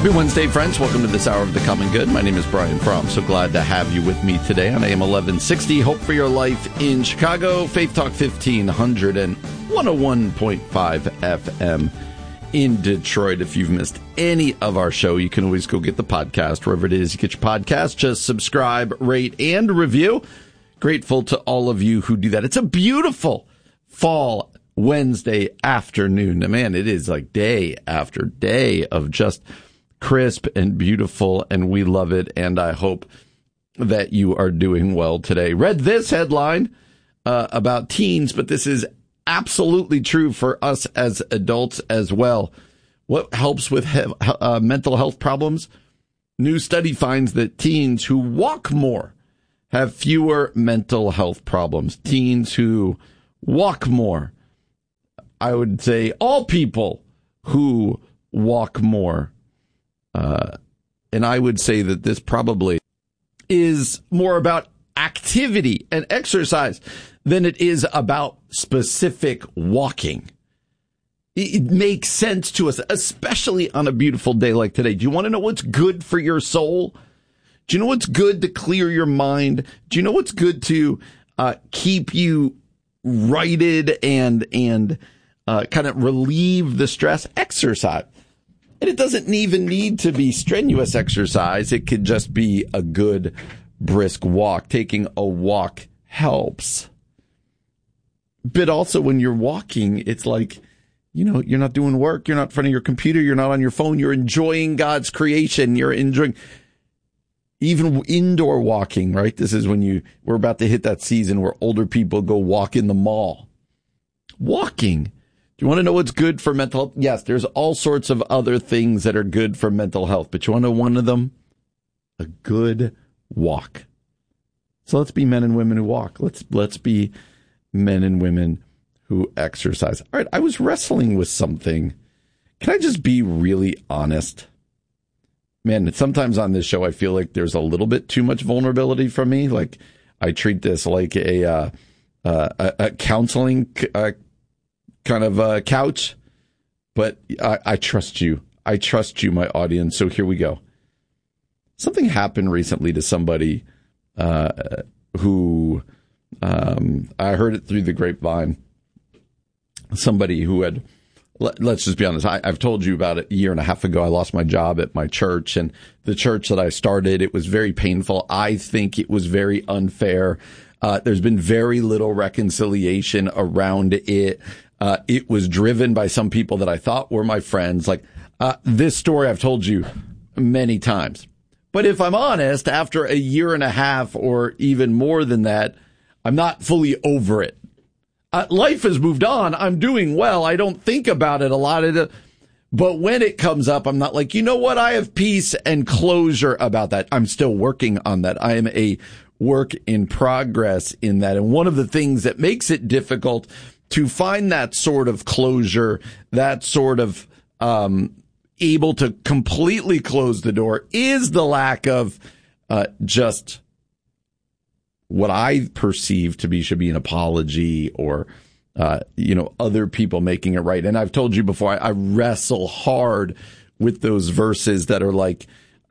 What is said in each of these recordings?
Happy Wednesday, friends. Welcome to this hour of the Common Good. My name is Brian Fromm. So glad to have you with me today on AM 1160. Hope for Your Life in Chicago. Faith Talk 1500 and 101.5 FM in Detroit. If you've missed any of our show, you can always go get the podcast wherever it is you get your podcast. Just subscribe, rate, and review. Grateful to all of you who do that. It's a beautiful fall Wednesday afternoon. Man, it is like day after day of just crisp and beautiful, and we love it, and I hope that you are doing well today. Read this headline about teens, but this is absolutely true for us as adults as well. What helps with mental health problems? New study finds that teens who walk more have fewer mental health problems. Teens who walk more. I would say all people who walk more. And I would say that this probably is more about activity and exercise than it is about specific walking. It makes sense to us, especially on a beautiful day like today. Do you want to know what's good for your soul? Do you know what's good to clear your mind? Do you know what's good to keep you righted and kind of relieve the stress? Exercise. And it doesn't even need to be strenuous exercise. It could just be a good, brisk walk. Taking a walk helps. But also when you're walking, it's like, you know, you're not doing work. You're not in front of your computer. You're not on your phone. You're enjoying God's creation. You're enjoying even indoor walking, right? This is when we're about to hit that season where older people go walk in the mall. Walking. Do you want to know what's good for mental health? Yes, there's all sorts of other things that are good for mental health, but you want to know one of them? A good walk. So let's be men and women who walk. Let's be men and women who exercise. All right, I was wrestling with something. Can I just be really honest? Man, sometimes on this show, I feel like there's a little bit too much vulnerability from me. Like I treat this like a counseling kind of couch, but I trust you. I trust you, my audience. So here we go. Something happened recently to somebody who I heard it through the grapevine. Somebody who had, let's just be honest, I've told you about it a year and a half ago. I lost my job at my church, and the church that I started, it was very painful. I think it was very unfair. There's been very little reconciliation around it. It was driven by some people that I thought were my friends. Like this story I've told you many times. But if I'm honest, after a year and a half or even more than that, I'm not fully over it. Life has moved on. I'm doing well. I don't think about it a lot. But when it comes up, I'm not like, you know what? I have peace and closure about that. I'm still working on that. I am a work in progress in that. And one of the things that makes it difficult to find that sort of closure, that sort of able to completely close the door, is the lack of just what I perceive to be should be an apology or other people making it right. And I've told you before, I wrestle hard with those verses that are like,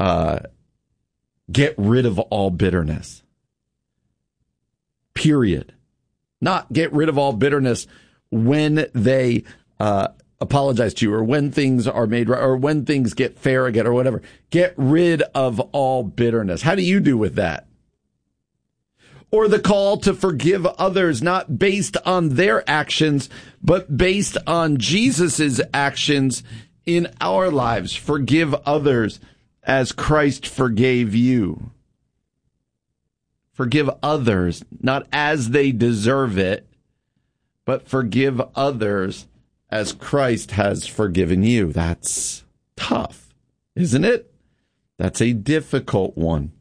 get rid of all bitterness. Period. Not get rid of all bitterness when they apologize to you, or when things are made right, or when things get fair again, or whatever. Get rid of all bitterness. How do you do with that? Or the call to forgive others, not based on their actions, but based on Jesus's actions in our lives. Forgive others as Christ forgave you. Forgive others, not as they deserve it, but forgive others as Christ has forgiven you. That's tough, isn't it? That's a difficult one.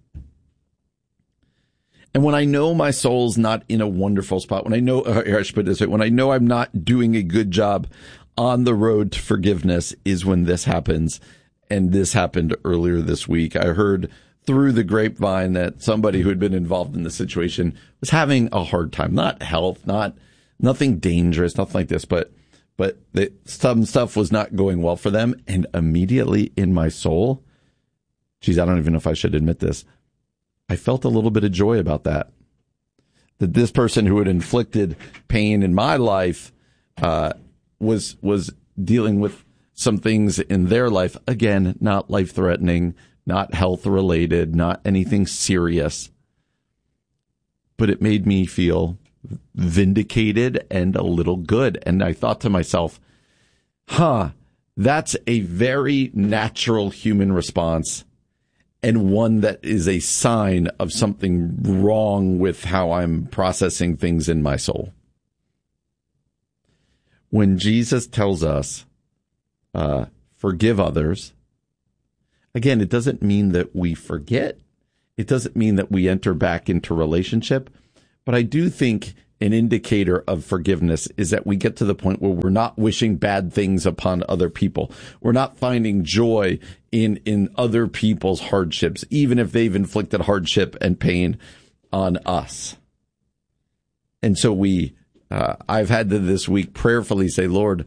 And when I know my soul's not in a wonderful spot, when I know, I should put it this way, when I know I'm not doing a good job on the road to forgiveness, is when this happens. And this happened earlier this week. I heard through the grapevine that somebody who had been involved in the situation was having a hard time. Not health, nothing dangerous, nothing like this, but but some stuff was not going well for them. And immediately in my soul, geez, I don't even know if I should admit this, I felt a little bit of joy about that. That this person who had inflicted pain in my life was dealing with some things in their life. Again, not life-threatening, not health-related, not anything serious. But it made me feel vindicated and a little good. And I thought to myself, that's a very natural human response, and one that is a sign of something wrong with how I'm processing things in my soul. When Jesus tells us, forgive others, again, it doesn't mean that we forget. It doesn't mean that we enter back into relationship. But I do think an indicator of forgiveness is that we get to the point where we're not wishing bad things upon other people. We're not finding joy in other people's hardships, even if they've inflicted hardship and pain on us. And so I've had to this week prayerfully say, Lord,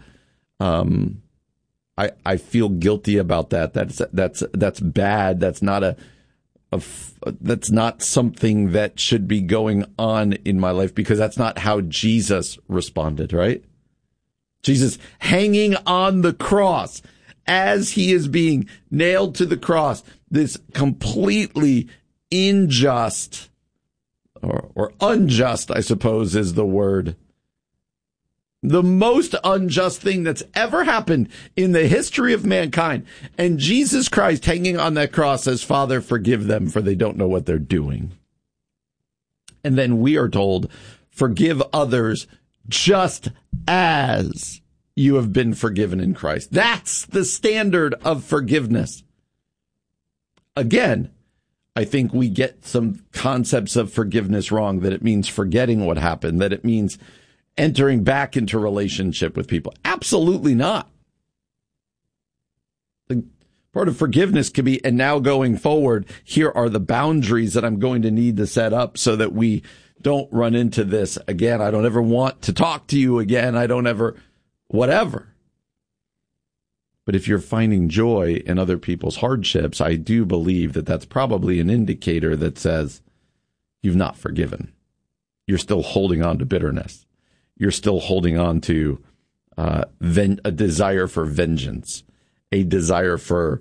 I feel guilty about that. That's bad. That's not that's not something that should be going on in my life, because that's not how Jesus responded, right? Jesus hanging on the cross as he is being nailed to the cross, this completely unjust, or unjust, I suppose is the word, the most unjust thing that's ever happened in the history of mankind. And Jesus Christ hanging on that cross says, Father, forgive them, for they don't know what they're doing. And then we are told, forgive others just as you have been forgiven in Christ. That's the standard of forgiveness. Again, I think we get some concepts of forgiveness wrong, that it means forgetting what happened, that it means entering back into relationship with people. Absolutely not. The part of forgiveness could be, and now going forward, here are the boundaries that I'm going to need to set up so that we don't run into this again. I don't ever want to talk to you again. I don't ever, whatever. But if you're finding joy in other people's hardships, I do believe that that's probably an indicator that says you've not forgiven. You're still holding on to bitterness. You're still holding on to a desire for vengeance, a desire for,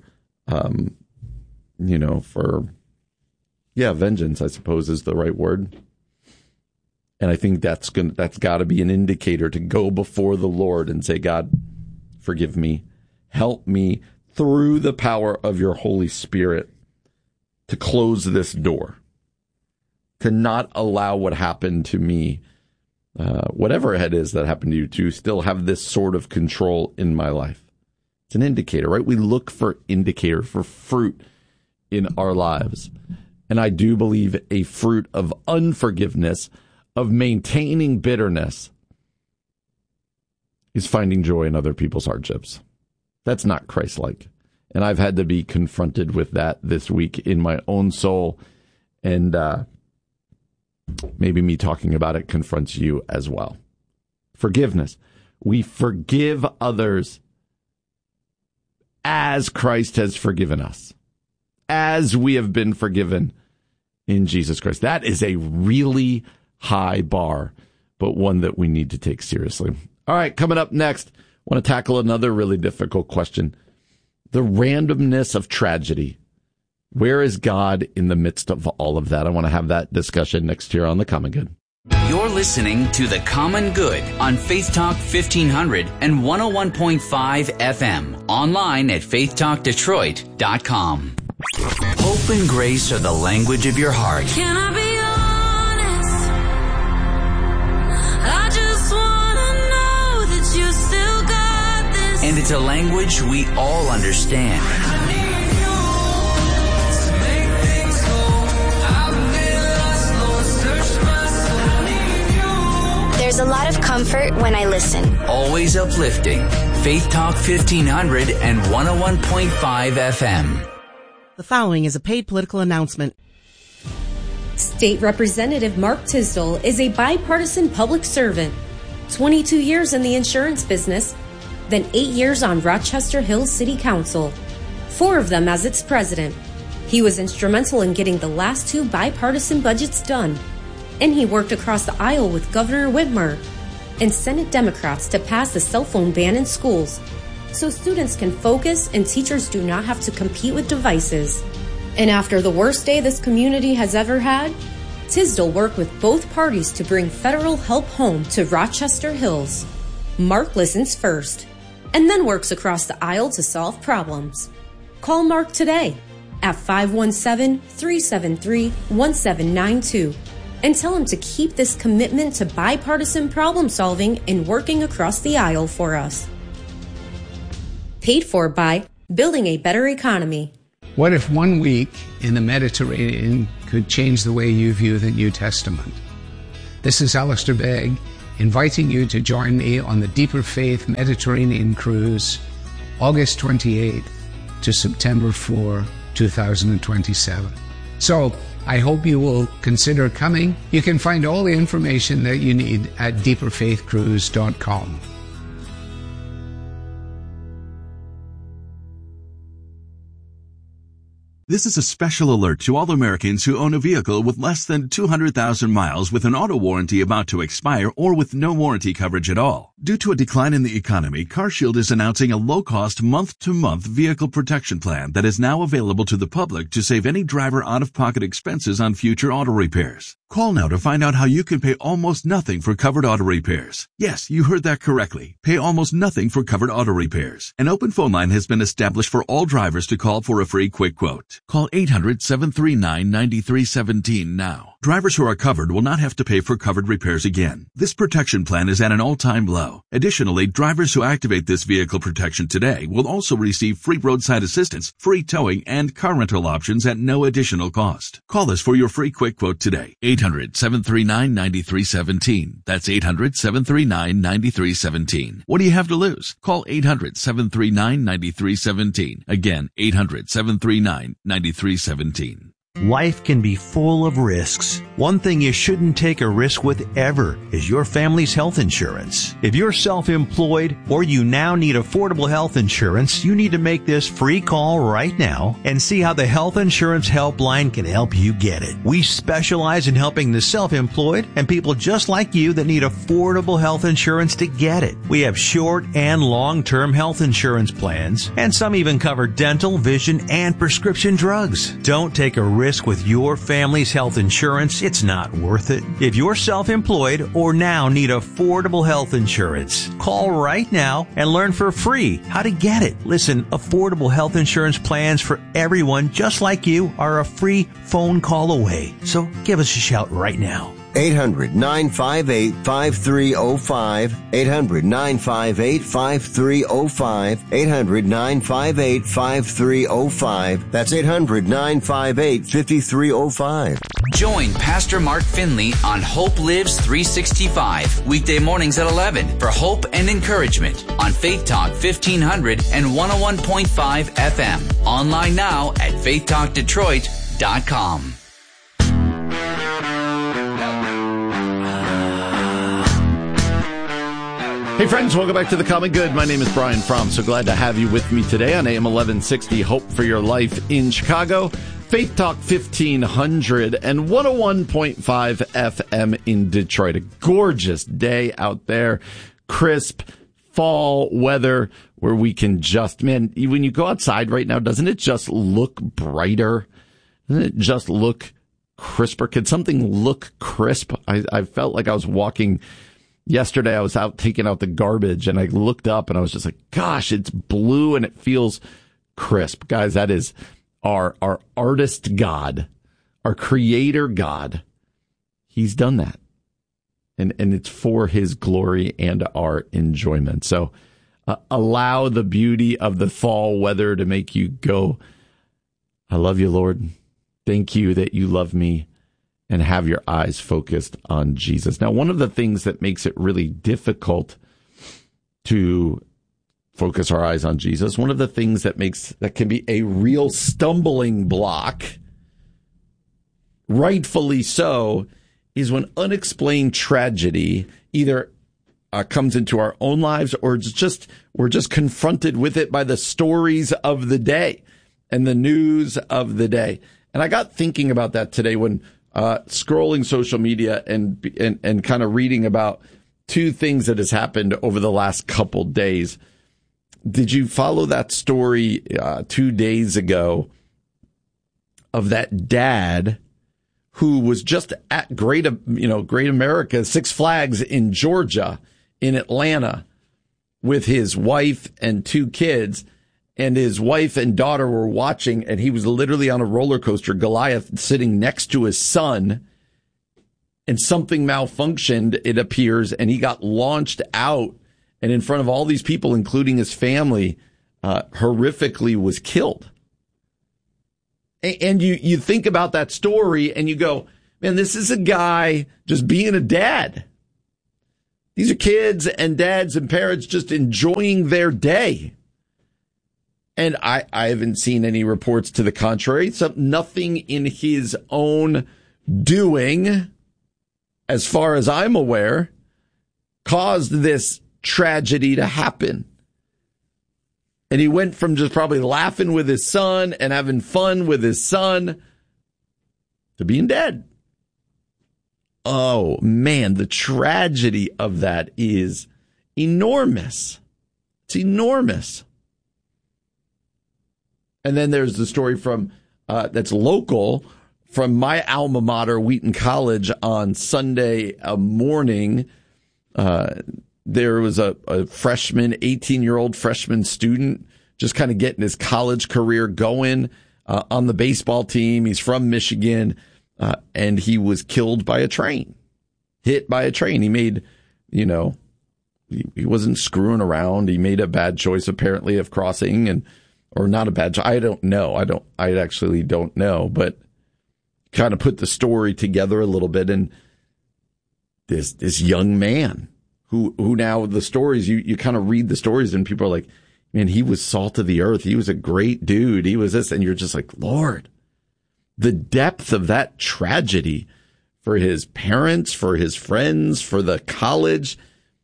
vengeance, I suppose is the right word. And I think that's got to be an indicator to go before the Lord and say, God, forgive me. Help me through the power of your Holy Spirit to close this door, to not allow what happened to me, whatever it is that happened to you, to still have this sort of control in my life. It's an indicator, right? We look for indicator, for fruit in our lives. And I do believe a fruit of unforgiveness, of maintaining bitterness, is finding joy in other people's hardships. That's not Christ-like. And I've had to be confronted with that this week in my own soul. And maybe me talking about it confronts you as well. Forgiveness. We forgive others as Christ has forgiven us, as we have been forgiven in Jesus Christ. That is a really high bar, but one that we need to take seriously. All right, coming up next, I want to tackle another really difficult question. The randomness of tragedy. Where is God in the midst of all of that? I want to have that discussion next year on The Common Good. You're listening to The Common Good on Faith Talk 1500 and 101.5 FM. Online at faithtalkdetroit.com. Hope and grace are the language of your heart. Can I be honest? I just want to know that you still got this. And it's a language we all understand. There's a lot of comfort when I listen. Always uplifting. Faith Talk 1500 and 101.5 FM. The following is a paid political announcement. State Representative Mark Tisdall is a bipartisan public servant. 22 years in the insurance business, then 8 years on Rochester Hills City Council, 4 of them as its president. He was instrumental in getting the last 2 bipartisan budgets done, and he worked across the aisle with Governor Whitmer and Senate Democrats to pass the cell phone ban in schools so students can focus and teachers do not have to compete with devices. And after the worst day this community has ever had, Tisdale worked with both parties to bring federal help home to Rochester Hills. Mark listens first and then works across the aisle to solve problems. Call Mark today at 517-373-1792 and tell him to keep this commitment to bipartisan problem solving and working across the aisle for us. Paid for by Building a Better Economy. What if 1 week in the Mediterranean could change the way you view the New Testament? This is Alistair Begg, inviting you to join me on the Deeper Faith Mediterranean Cruise, August 28th to September 4, 2027. So, I hope you will consider coming. You can find all the information that you need at deeperfaithcruise.com. This is a special alert to all Americans who own a vehicle with less than 200,000 miles with an auto warranty about to expire or with no warranty coverage at all. Due to a decline in the economy, CarShield is announcing a low-cost month-to-month vehicle protection plan that is now available to the public to save any driver out-of-pocket expenses on future auto repairs. Call now to find out how you can pay almost nothing for covered auto repairs. Yes, you heard that correctly. Pay almost nothing for covered auto repairs. An open phone line has been established for all drivers to call for a free quick quote. Call 800-739-9317 now. Drivers who are covered will not have to pay for covered repairs again. This protection plan is at an all-time low. Additionally, drivers who activate this vehicle protection today will also receive free roadside assistance, free towing, and car rental options at no additional cost. Call us for your free quick quote today. 800-739-9317. That's 800-739-9317. What do you have to lose? Call 800-739-9317. Again, 800-739-9317. Life can be full of risks. One thing you shouldn't take a risk with ever is your family's health insurance. If you're self-employed or you now need affordable health insurance, you need to make this free call right now and see how the Health Insurance Helpline can help you get it. We specialize in helping the self-employed and people just like you that need affordable health insurance to get it. We have short and long-term health insurance plans, and some even cover dental, vision, and prescription drugs. Don't take a risk with your family's health insurance. It's not worth it. If you're self-employed or now need affordable health insurance, call right now and learn for free how to get it. Listen, affordable health insurance plans for everyone just like you are a free phone call away. So give us a shout right now. 800-958-5305. 800-958-5305. 800-958-5305. That's 800-958-5305. Join Pastor Mark Finley on Hope Lives 365, weekday mornings at 11 for hope and encouragement on Faith Talk 1500 and 101.5 FM. Online now at faithtalkdetroit.com. Hey friends, welcome back to The Common Good. My name is Brian Fromm. So glad to have you with me today on AM 1160, Hope for Your Life in Chicago, Faith Talk 1500 and 101.5 FM in Detroit. A gorgeous day out there, crisp fall weather where we can just, man, when you go outside right now, doesn't it just look brighter? Doesn't it just look crisper? Could something look crisp? I felt like I was walking. Yesterday, I was out taking out the garbage, and I looked up, and I was just like, gosh, it's blue, and it feels crisp. Guys, that is our artist God, our creator God. He's done that, and it's for his glory and our enjoyment. So allow the beauty of the fall weather to make you go, I love you, Lord. Thank you that you love me. And have your eyes focused on Jesus. Now, one of the things that makes it really difficult to focus our eyes on Jesus, one of the things that can be a real stumbling block, rightfully so, is when unexplained tragedy either comes into our own lives, or we're just confronted with it by the stories of the day and the news of the day. And I got thinking about that today when scrolling social media and kind of reading about two things that has happened over the last couple days. Did you follow that story 2 days ago of that dad who was just at Great America, Six Flags in Georgia, in Atlanta, with his wife and 2 kids, and his wife and daughter were watching, and he was literally on a roller coaster, Goliath, sitting next to his son, and something malfunctioned, it appears, and he got launched out, and in front of all these people, including his family, horrifically was killed. And you think about that story and you go, man, this is a guy just being a dad. These are kids and dads and parents just enjoying their day. And I haven't seen any reports to the contrary. So nothing in his own doing, as far as I'm aware, caused this tragedy to happen. And he went from just probably laughing with his son and having fun with his son to being dead. Oh, man, the tragedy of that is enormous. It's enormous. And then there's the story from that's local from my alma mater, Wheaton College, on Sunday morning. There was a freshman, 18-year-old freshman student just kind of getting his college career going on the baseball team. He's from Michigan, and he was killed by a train, hit by a train. He made, he wasn't screwing around. He made a bad choice, apparently, of crossing, or not a bad choice. I don't know. I actually don't know, but kind of put the story together a little bit. And this young man, who now the stories, you kind of read the stories and people are like, man, he was salt of the earth. He was a great dude. He was this. And you're just like, Lord, the depth of that tragedy for his parents, for his friends, for the college.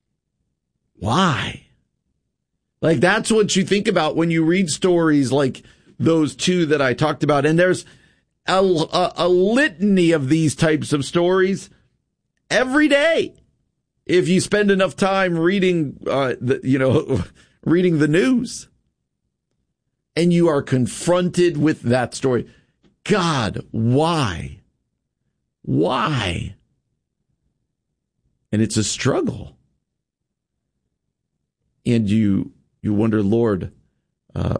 Why? Like, that's what you think about when you read stories like those two that I talked about. And there's a litany of these types of stories every day. If you spend enough time reading, reading the news, and you are confronted with that story, God, why? Why? And it's a struggle. And you wonder, Lord, how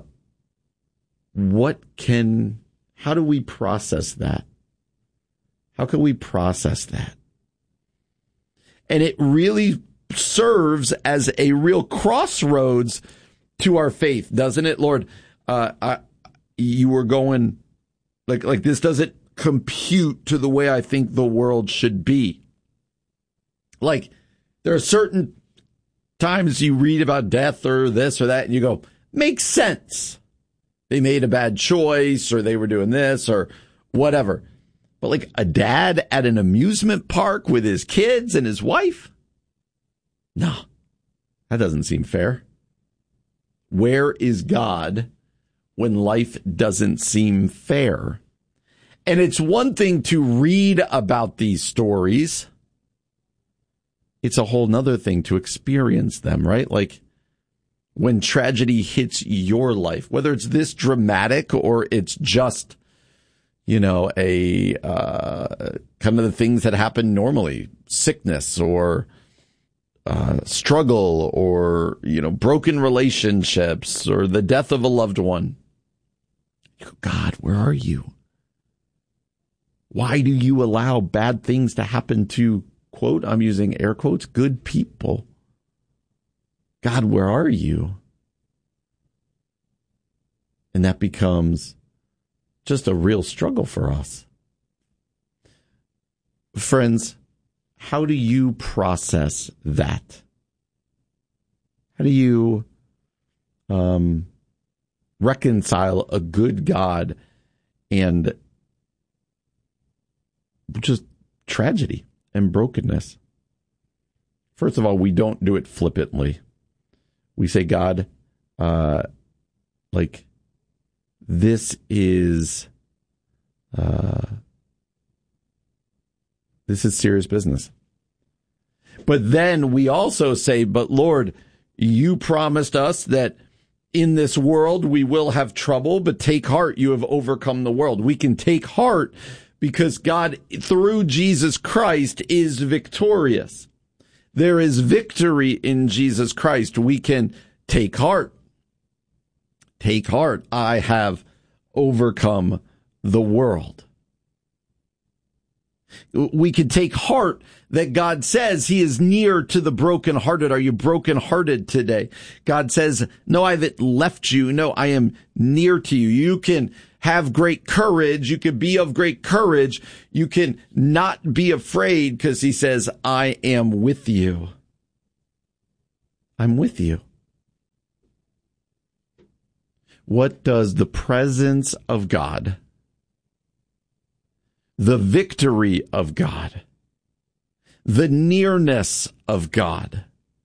do we process that? How can we process that? And it really serves as a real crossroads to our faith, doesn't it, Lord? You were going like this doesn't compute to the way I think the world should be. Like, there are certain times you read about death or this or that, and you go, makes sense. They made a bad choice, or they were doing this, or whatever. But like a dad at an amusement park with his kids and his wife? No, that doesn't seem fair. Where is God when life doesn't seem fair? And it's one thing to read about these stories. It's a whole nother thing to experience them, right? Like when tragedy hits your life, whether it's this dramatic or it's just, a kind of the things that happen normally, sickness or struggle or, broken relationships or the death of a loved one. You go, God, where are you? Why do you allow bad things to happen to, quote, I'm using air quotes, good people? God, where are you? And that becomes just a real struggle for us. Friends, how do you process that? How do you reconcile a good God and just tragedy and brokenness? First of all, we don't do it flippantly. We say, God, this is serious business. But then we also say, but Lord, you promised us that in this world we will have trouble, but take heart, you have overcome the world. We can take heart because God, through Jesus Christ, is victorious. There is victory in Jesus Christ. We can take heart. Take heart. I have overcome the world. We can take heart that God says he is near to the brokenhearted. Are you brokenhearted today? God says, no, I haven't left you. No, I am near to you. You can have great courage. You can be of great courage. You can not be afraid because he says, I am with you. I'm with you. What does the presence of God, the victory of God, the nearness of God,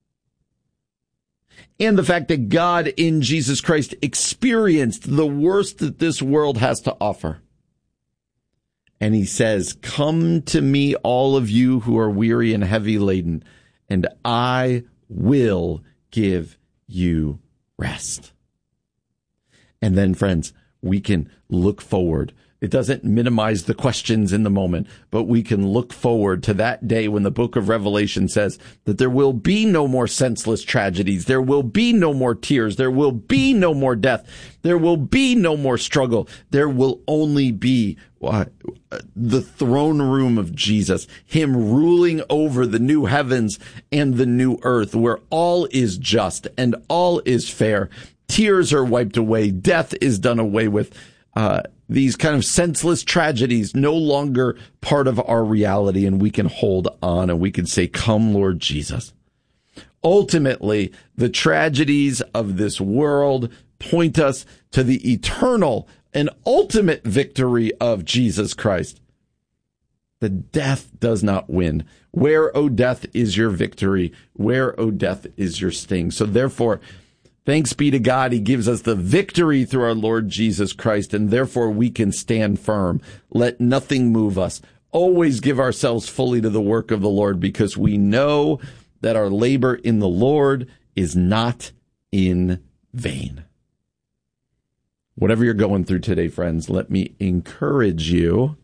and the fact that God in Jesus Christ experienced the worst that this world has to offer. And he says, come to me, all of you who are weary and heavy laden, and I will give you rest. And then, friends, we can look forward. It doesn't minimize the questions in the moment, but we can look forward to that day when the book of Revelation says that there will be no more senseless tragedies. There will be no more tears. There will be no more death. There will be no more struggle. There will only be the throne room of Jesus, him ruling over the new heavens and the new earth, where all is just and all is fair. Tears are wiped away. Death is done away with. These kind of senseless tragedies no longer part of our reality, and we can hold on and we can say, come, Lord Jesus. Ultimately, the tragedies of this world point us to the eternal and ultimate victory of Jesus Christ. The death does not win. Where, O death, is your victory? Where, O death, is your sting? So therefore, thanks be to God, he gives us the victory through our Lord Jesus Christ, and therefore we can stand firm. Let nothing move us. Always give ourselves fully to the work of the Lord, because we know that our labor in the Lord is not in vain. Whatever you're going through today, friends, let me encourage you.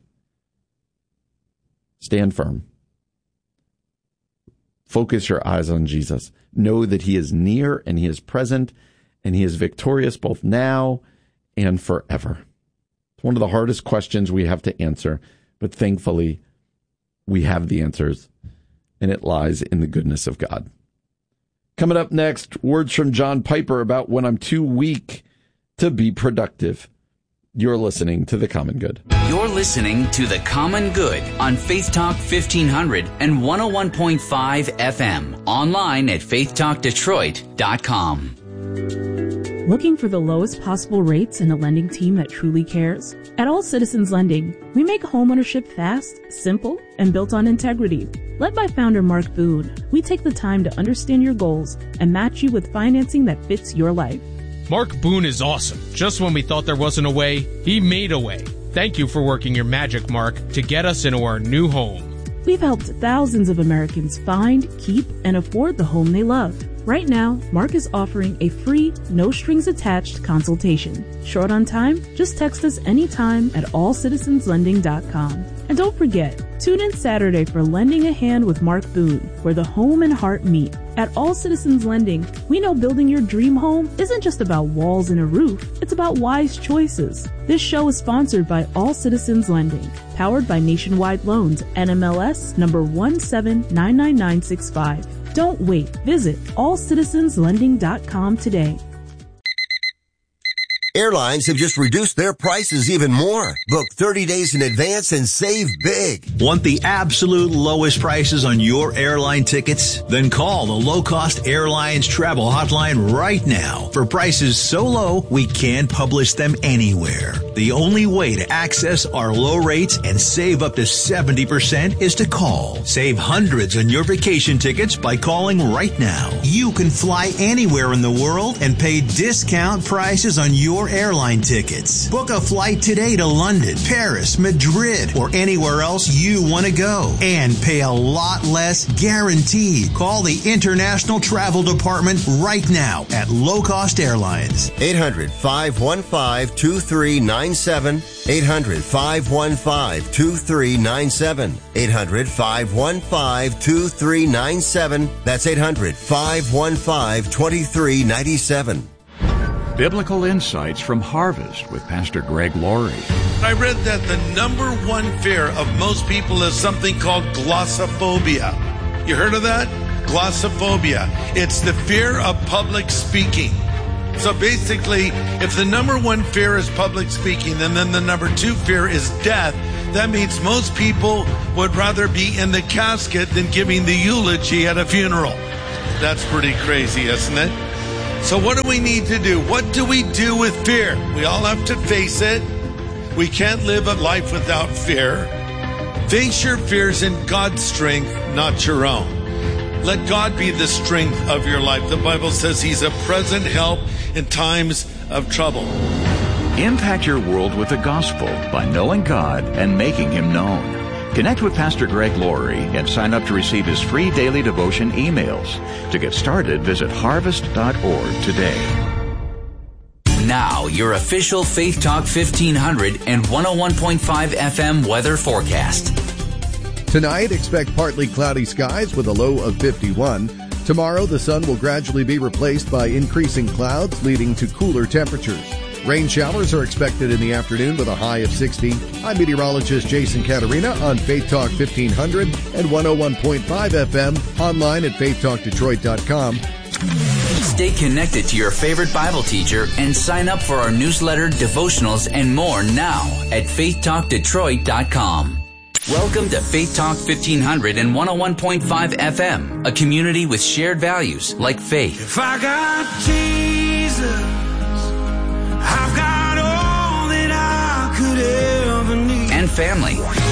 Stand firm. Focus your eyes on Jesus. Know that he is near and he is present and he is victorious both now and forever. It's one of the hardest questions we have to answer, but thankfully we have the answers, and it lies in the goodness of God. Coming up next, words from John Piper about when I'm too weak to be productive. You're listening to The Common Good. You're listening to The Common Good on Faith Talk 1500 and 101.5 FM. Online at faithtalkdetroit.com. Looking for the lowest possible rates and a lending team that truly cares? At All Citizens Lending, we make homeownership fast, simple, and built on integrity. Led by founder Mark Boone, we take the time to understand your goals and match you with financing that fits your life. Mark Boone is awesome. Just when we thought there wasn't a way, he made a way. Thank you for working your magic, Mark, to get us into our new home. We've helped thousands of Americans find, keep, and afford the home they love. Right now, Mark is offering a free, no-strings-attached consultation. Short on time? Just text us anytime at allcitizenslending.com. And don't forget, tune in Saturday for Lending a Hand with Mark Boone, where the home and heart meet. At All Citizens Lending, we know building your dream home isn't just about walls and a roof, it's about wise choices. This show is sponsored by All Citizens Lending, powered by Nationwide Loans, NMLS number 1799965. Don't wait. Visit allcitizenslending.com today. Airlines have just reduced their prices even more. Book 30 days in advance and save big. Want the absolute lowest prices on your airline tickets? Then call the Low Cost Airlines Travel Hotline right now for prices so low we can't publish them anywhere. The only way to access our low rates and save up to 70% is to call. Save hundreds on your vacation tickets by calling right now. You can fly anywhere in the world and pay discount prices on your airline tickets. Book a flight today to London, Paris, Madrid, or anywhere else you want to go and pay a lot less guaranteed. Call the International Travel Department right now at Low Cost Airlines. 800-515-2397. 800-515-2397. 800-515-2397. That's 800-515-2397. Biblical Insights from Harvest with Pastor Greg Laurie. I read that the number one fear of most people is something called glossophobia. You heard of that? Glossophobia. It's the fear of public speaking. So basically, if the number one fear is public speaking, and then the number two fear is death, that means most people would rather be in the casket than giving the eulogy at a funeral. That's pretty crazy, isn't it? So what do we need to do? What do we do with fear? We all have to face it. We can't live a life without fear. Face your fears in God's strength, not your own. Let God be the strength of your life. The Bible says He's a present help in times of trouble. Impact your world with the gospel by knowing God and making Him known. Connect with Pastor Greg Laurie and sign up to receive his free daily devotion emails. To get started, visit harvest.org today. Now, your official Faith Talk 1500 and 101.5 FM weather forecast. Tonight, expect partly cloudy skies with a low of 51. Tomorrow, the sun will gradually be replaced by increasing clouds, leading to cooler temperatures. Rain showers are expected in the afternoon with a high of 60. I'm meteorologist Jason Caterina on Faith Talk 1500 and 101.5 FM, online at faithtalkdetroit.com. Stay connected to your favorite Bible teacher and sign up for our newsletter, devotionals, and more now at faithtalkdetroit.com. Welcome to Faith Talk 1500 and 101.5 FM, a community with shared values like faith. If I got Jesus, I've got all that I could ever need. And family.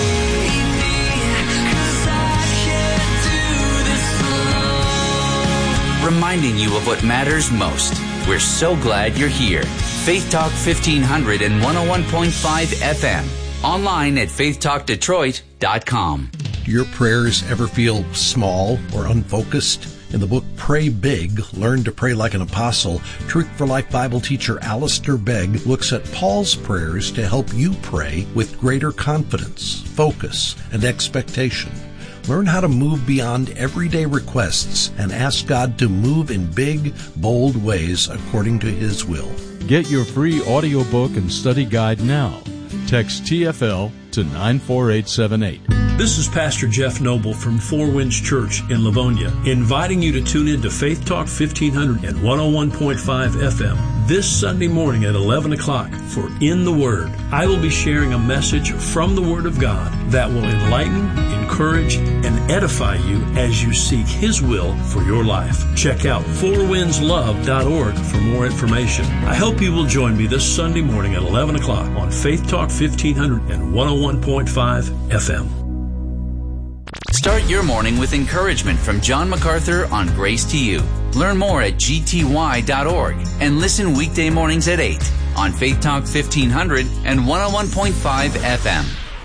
Reminding you of what matters most. We're so glad you're here. Faith Talk 1500 and 101.5 FM. Online at faithtalkdetroit.com. Do your prayers ever feel small or unfocused? In the book Pray Big, Learn to Pray Like an Apostle, Truth for Life Bible teacher Alistair Begg looks at Paul's prayers to help you pray with greater confidence, focus, and expectation. Learn how to move beyond everyday requests and ask God to move in big, bold ways according to His will. Get your free audiobook and study guide now. Text TFL to 94878. This is Pastor Jeff Noble from Four Winds Church in Livonia, inviting you to tune in to Faith Talk 1500 and 101.5 FM this Sunday morning at 11 o'clock for In the Word. I will be sharing a message from the Word of God that will enlighten, encourage, and edify you as you seek His will for your life. Check out fourwindslove.org for more information. I hope you will join me this Sunday morning at 11 o'clock on Faith Talk 1500 and 101.5 FM. Start your morning with encouragement from John MacArthur on Grace to You. Learn more at gty.org and listen weekday mornings at 8 on Faith Talk 1500 and 101.5 FM.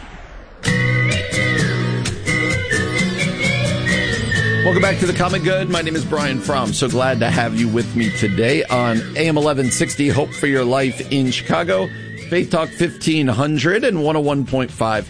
Welcome back to The Common Good. My name is Brian Fromm. So glad to have you with me today on AM 1160, Hope for Your Life in Chicago, Faith Talk 1500 and 101.5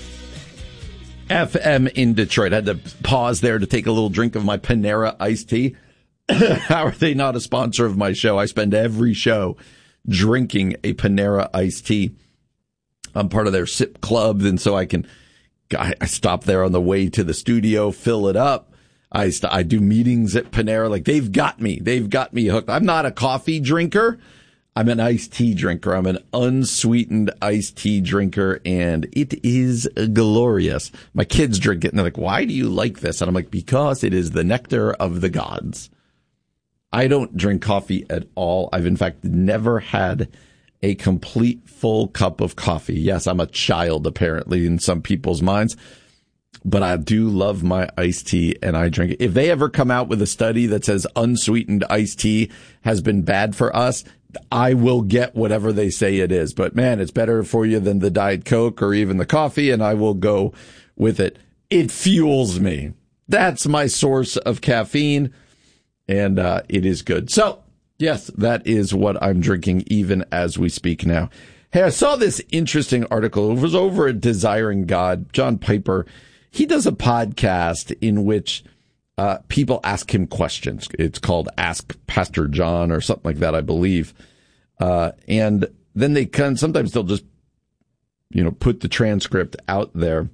FM in Detroit. I had to pause there to take a little drink of my Panera iced tea. How are they not a sponsor of my show? I spend every show drinking a Panera iced tea. I'm part of their sip club, and so I stop there on the way to the studio, fill it up. I do meetings at Panera. Like, they've got me hooked. I'm not a coffee drinker. I'm an iced tea drinker. I'm an unsweetened iced tea drinker, and it is glorious. My kids drink it, and they're like, why do you like this? And I'm like, because it is the nectar of the gods. I don't drink coffee at all. I've, in fact, never had a complete full cup of coffee. Yes, I'm a child, apparently, in some people's minds, but I do love my iced tea, and I drink it. If they ever come out with a study that says unsweetened iced tea has been bad for us, I will get whatever they say it is. But man, it's better for you than the Diet Coke or even the coffee, and I will go with it. It fuels me. That's my source of caffeine, and it is good. So, yes, that is what I'm drinking even as we speak now. Hey, I saw this interesting article. It was over at Desiring God. John Piper, he does a podcast in which people ask him questions. It's called Ask Pastor John or something like that, I believe. And then they sometimes they'll just, put the transcript out there.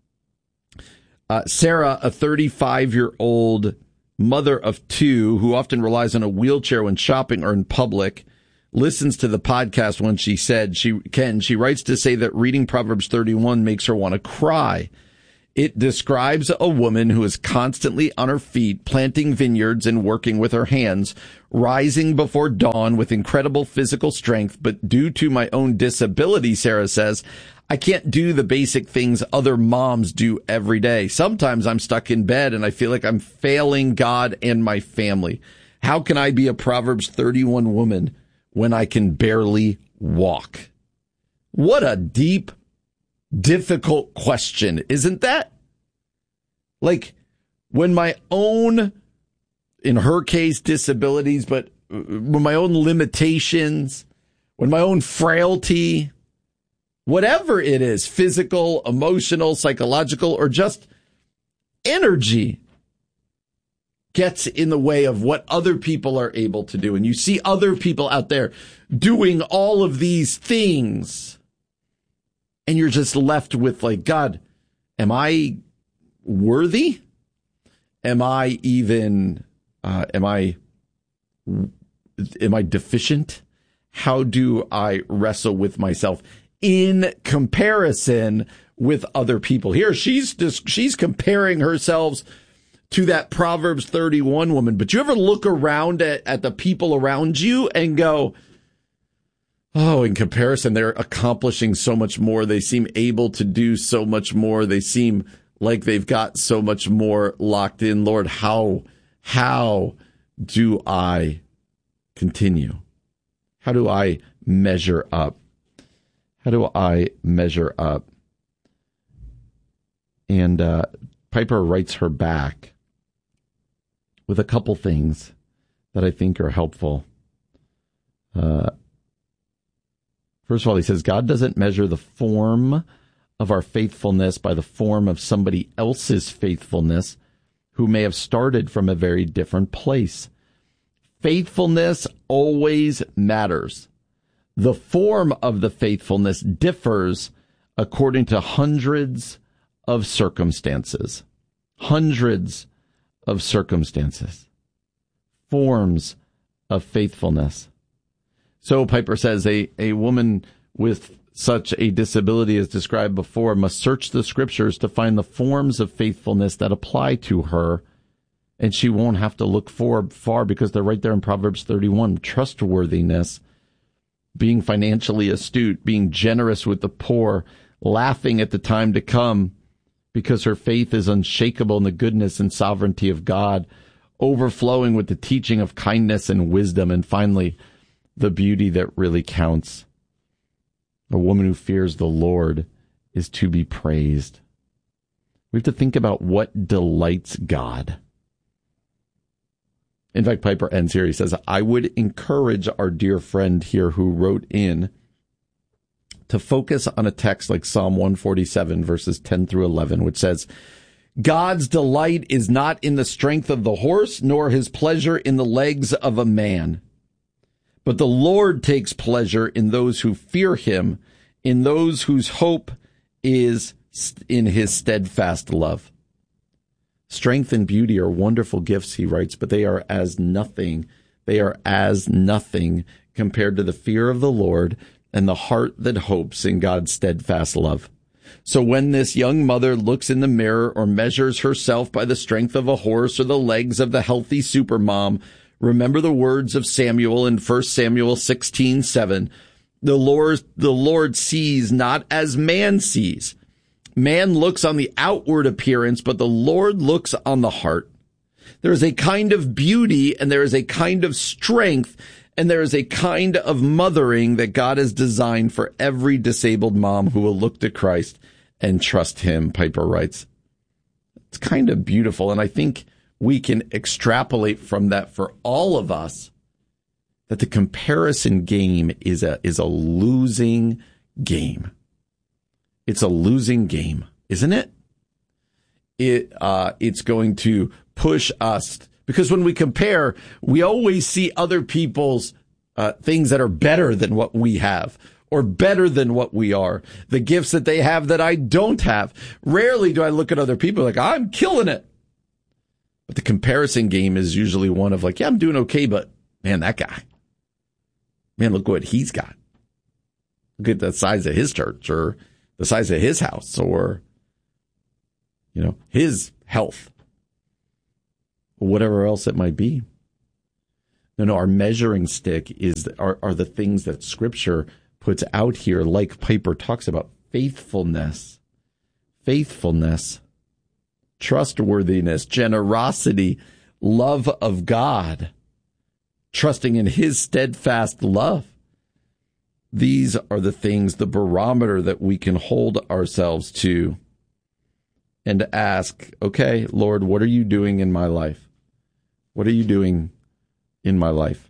Sarah, a 35-year-old mother of two who often relies on a wheelchair when shopping or in public, listens to the podcast when she said she can. She writes to say that reading Proverbs 31 makes her want to cry. It describes a woman who is constantly on her feet, planting vineyards and working with her hands, rising before dawn with incredible physical strength. But due to my own disability, Sarah says, I can't do the basic things other moms do every day. Sometimes I'm stuck in bed and I feel like I'm failing God and my family. How can I be a Proverbs 31 woman when I can barely walk? What a deep, difficult question, isn't that? Like, when my own, in her case, disabilities, but when my own limitations, when my own frailty, whatever it is, physical, emotional, psychological, or just energy, gets in the way of what other people are able to do. And you see other people out there doing all of these things, and you're just left with like, God, am I worthy? Am I even, am I deficient? How do I wrestle with myself in comparison with other people? Here, she's comparing herself to that Proverbs 31 woman. But you ever look around at the people around you and go, oh, in comparison, they're accomplishing so much more. They seem able to do so much more. They seem like they've got so much more locked in. Lord, how do I continue? How do I measure up? How do I measure up? And Piper writes her back with a couple things that I think are helpful. First of all, he says, God doesn't measure the form of our faithfulness by the form of somebody else's faithfulness who may have started from a very different place. Faithfulness always matters. The form of the faithfulness differs according to hundreds of circumstances. Hundreds of circumstances. Forms of faithfulness. So Piper says a woman with such a disability as described before must search the scriptures to find the forms of faithfulness that apply to her, and she won't have to look far because they're right there in Proverbs 31. Trustworthiness, being financially astute, being generous with the poor, laughing at the time to come because her faith is unshakable in the goodness and sovereignty of God, overflowing with the teaching of kindness and wisdom, and finally, the beauty that really counts. A woman who fears the Lord is to be praised. We have to think about what delights God. In fact, Piper ends here. He says, I would encourage our dear friend here who wrote in to focus on a text like Psalm 147, verses 10 through 11, which says, God's delight is not in the strength of the horse, nor his pleasure in the legs of a man. But the Lord takes pleasure in those who fear him, in those whose hope is in his steadfast love. Strength and beauty are wonderful gifts, he writes, but they are as nothing. They are as nothing compared to the fear of the Lord and the heart that hopes in God's steadfast love. So when this young mother looks in the mirror or measures herself by the strength of a horse or the legs of the healthy supermom, remember the words of Samuel in 1 Samuel 16:7. The Lord sees not as man sees. Man looks on the outward appearance, but the Lord looks on the heart. There is a kind of beauty and there is a kind of strength and there is a kind of mothering that God has designed for every disabled mom who will look to Christ and trust him, Piper writes. It's kind of beautiful, and I think we can extrapolate from that for all of us that the comparison game is a losing game. It's a losing game, isn't it? It's going to push us, because when we compare, we always see other people's things that are better than what we have, or better than what we are, the gifts that they have that I don't have. Rarely do I look at other people like, I'm killing it. But the comparison game is usually one of like, yeah, I'm doing okay, but man, that guy, man, look what he's got. Look at the size of his church, or the size of his house, or, you know, his health, or whatever else it might be. No, our measuring stick are the things that Scripture puts out here, like Piper talks about: faithfulness, trustworthiness, generosity, love of God, trusting in his steadfast love. These are the things, the barometer that we can hold ourselves to and ask, okay, Lord, what are you doing in my life? What are you doing in my life?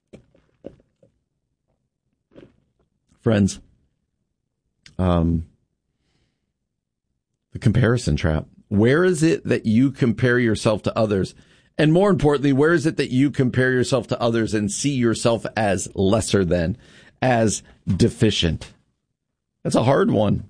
Friends, the comparison trap. Where is it that you compare yourself to others? And more importantly, where is it that you compare yourself to others and see yourself as lesser than, as deficient? That's a hard one.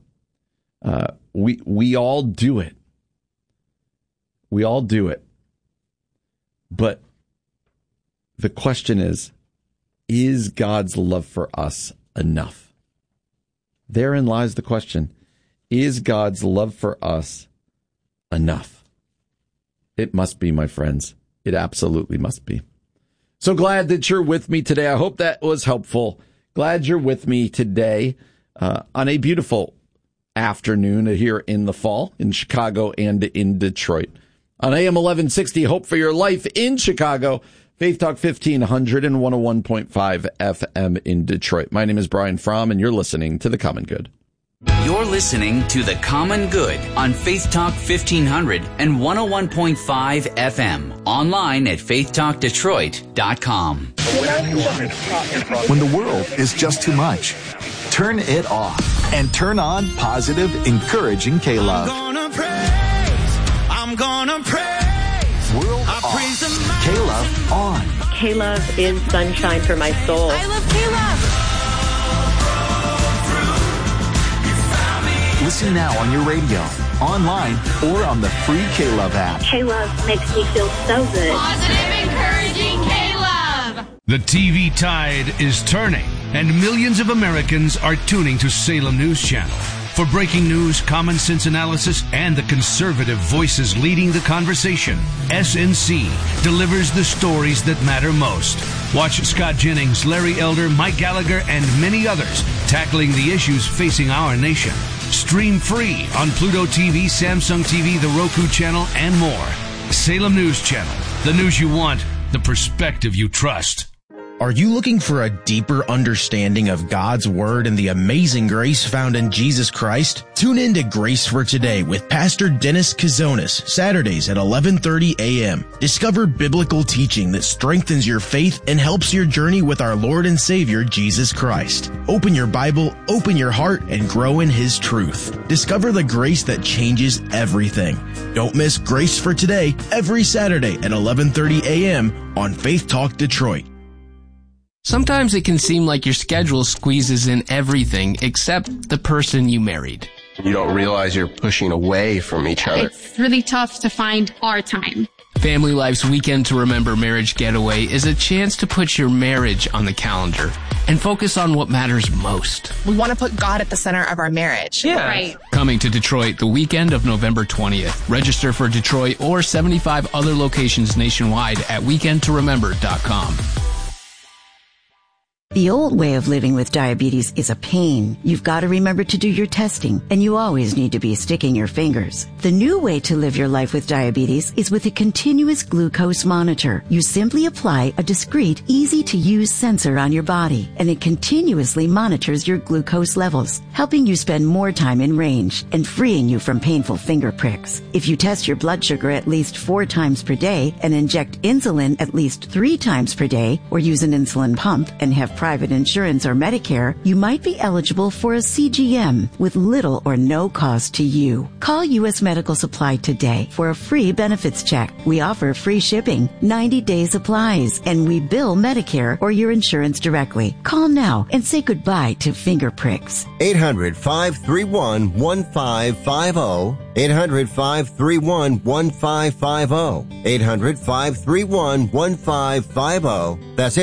We all do it. We all do it. But the question is God's love for us enough? Therein lies the question. Is God's love for us enough? It must be, my friends. It absolutely must be. So glad that you're with me today. I hope that was helpful. Glad you're with me today on a beautiful afternoon here in the fall in Chicago and in Detroit. On AM 1160, Hope for Your Life in Chicago, Faith Talk 1500 and 101.5 FM in Detroit. My name is Brian Fromm, and you're listening to The Common Good. You're listening to The Common Good on Faith Talk 1500 and 101.5 FM. Online at faithtalkdetroit.com. When the world is just too much, turn it off and turn on positive, encouraging K-Love. I'm gonna praise. World I off. praise the K-Love on. K-Love is sunshine for my soul. I love K-Love. Listen now on your radio, online, or on the free K-Love app. K-Love makes me feel so good. Positive, encouraging K-Love. The TV tide is turning, and millions of Americans are tuning to Salem News Channel. For breaking news, common sense analysis, and the conservative voices leading the conversation, SNC delivers the stories that matter most. Watch Scott Jennings, Larry Elder, Mike Gallagher, and many others tackling the issues facing our nation. Stream free on Pluto TV, Samsung TV, the Roku channel, and more. Salem News Channel. The news you want, the perspective you trust. Are you looking for a deeper understanding of God's Word and the amazing grace found in Jesus Christ? Tune in to Grace for Today with Pastor Dennis Kazonis, Saturdays at 11:30 a.m. Discover biblical teaching that strengthens your faith and helps your journey with our Lord and Savior, Jesus Christ. Open your Bible, open your heart, and grow in His truth. Discover the grace that changes everything. Don't miss Grace for Today every Saturday at 11:30 a.m. on Faith Talk Detroit. Sometimes it can seem like your schedule squeezes in everything except the person you married. You don't realize you're pushing away from each other. It's really tough to find our time. Family Life's Weekend to Remember Marriage Getaway is a chance to put your marriage on the calendar and focus on what matters most. We want to put God at the center of our marriage. Yeah. Right. Coming to Detroit the weekend of November 20th. Register for Detroit or 75 other locations nationwide at weekendtoremember.com. The old way of living with diabetes is a pain. You've got to remember to do your testing, and you always need to be sticking your fingers. The new way to live your life with diabetes is with a continuous glucose monitor. You simply apply a discreet, easy-to-use sensor on your body, and it continuously monitors your glucose levels, helping you spend more time in range and freeing you from painful finger pricks. If you test your blood sugar at least 4 times per day and inject insulin at least 3 times per day, or use an insulin pump and have private insurance or Medicare, you might be eligible for a CGM with little or no cost to you. Call U.S. Medical Supply today for a free benefits check. We offer free shipping, 90-day supplies, and we bill Medicare or your insurance directly. Call now and say goodbye to finger pricks. 800-531-1550. 800-531-1550. 800-531-1550. That's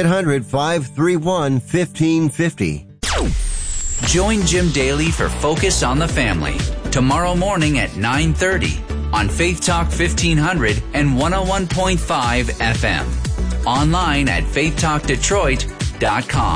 800-531-1550. Join Jim Daly for Focus on the Family tomorrow morning at 9:30 on Faith Talk 1500 and 101.5 FM. Online at faithtalkdetroit.com.